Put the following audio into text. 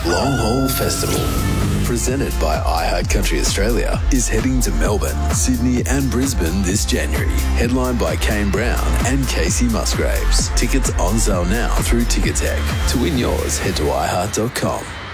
Long Haul Festival, presented by iHeart Country Australia, is heading to Melbourne, Sydney and Brisbane this January, headlined by Kane Brown and Casey Musgraves. Tickets on sale now through Ticketek. To win yours, head to iHeart.com.